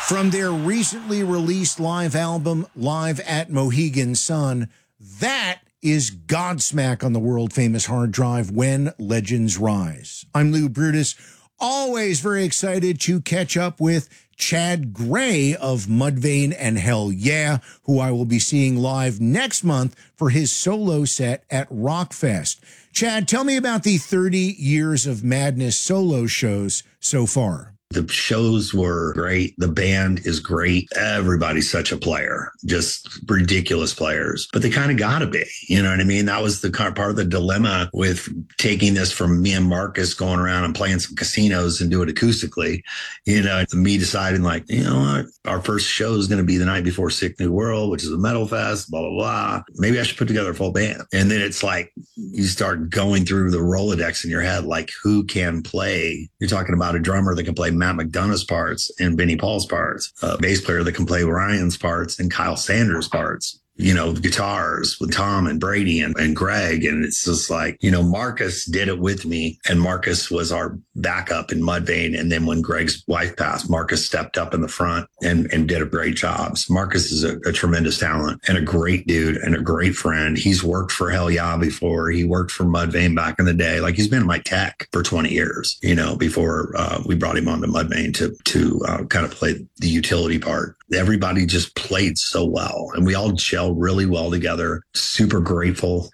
From their recently released live album, Live at Mohegan Sun, that is Godsmack on the world-famous hard drive, When Legends Rise. I'm Lou Brutus, always very excited to catch up with Chad Gray of Mudvayne and Hell Yeah, who I will be seeing live next month for his solo set at Rockfest. Chad, tell me about the 30 Years of Madness solo shows so far. The shows were great. The band is great. Everybody's such a player, just ridiculous players, but they kind of got to be, you know what I mean? That was the part of the dilemma with taking this from me and Marcus going around and playing some casinos and do it acoustically, you know, me deciding like, you know what, our first show is going to be the night before Sick New World, which is a metal fest, blah, blah, blah. Maybe I should put together a full band. And then it's like, you start going through the Rolodex in your head, like who can play? You're talking about a drummer that can play Matt McDonough's parts and Benny Paul's parts, a bass player that can play Ryan's parts and Kyle Sanders' parts, you know, guitars with Tom and Brady and Greg. And it's just like, you know, Marcus did it with me, and Marcus was our backup in Mudvayne. And then when Greg's wife passed, Marcus stepped up in the front and did a great job. So Marcus is a tremendous talent and a great dude and a great friend. He's worked for Hell Yeah before. He worked for Mudvayne back in the day. Like, he's been my tech for 20 years, you know, before we brought him onto Mudvayne to kind of play the utility part. Everybody just played so well, and we all gelled really well together. Super grateful